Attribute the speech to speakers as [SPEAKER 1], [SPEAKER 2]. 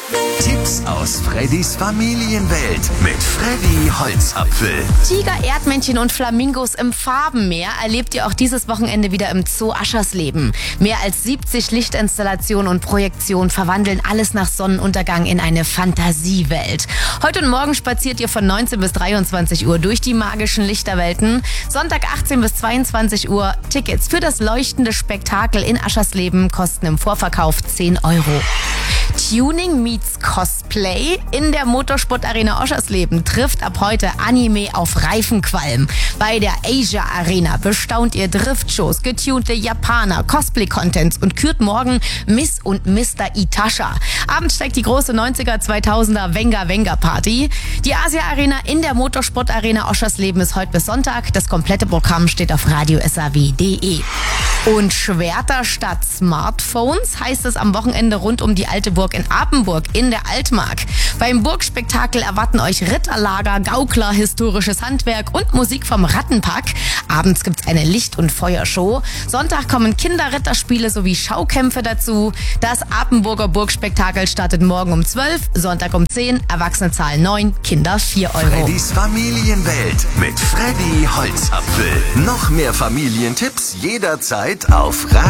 [SPEAKER 1] Tipps aus Freddys Familienwelt mit Freddy Holzapfel.
[SPEAKER 2] Tiger, Erdmännchen und Flamingos im Farbenmeer erlebt ihr auch dieses Wochenende wieder im Zoo Aschersleben. Mehr als 70 Lichtinstallationen und Projektionen verwandeln alles nach Sonnenuntergang in eine Fantasiewelt. Heute und morgen spaziert ihr von 19 bis 23 Uhr durch die magischen Lichterwelten. Sonntag 18 bis 22 Uhr. Tickets für das leuchtende Spektakel in Aschersleben kosten im Vorverkauf 10 €. Tuning meets Cosplay. In der Motorsportarena Oschersleben trifft ab heute Anime auf Reifenqualm. Bei der Asia Arena bestaunt ihr Driftshows, getunte Japaner, Cosplay-Contents und kürt morgen Miss und Mr. Itasha. Abends steigt die große 90er, 2000er Venga-Venga-Party. Die Asia Arena in der Motorsportarena Oschersleben ist heute bis Sonntag. Das komplette Programm steht auf radiosaw.de. Und Schwerter statt Smartphones heißt es am Wochenende rund um die Alte Burg in Apenburg in der Altmark. Beim Burgspektakel erwarten euch Ritterlager, Gaukler, historisches Handwerk und Musik vom Rattenpack. Abends gibt's eine Licht- und Feuershow. Sonntag kommen Kinderritterspiele sowie Schaukämpfe dazu. Das Apenburger Burgspektakel startet morgen um 12, Sonntag um 10, Erwachsene zahlen 9, Kinder 4 €.
[SPEAKER 1] Freddys Familienwelt mit Freddy Holzapfel. Noch mehr Familientipps jederzeit auf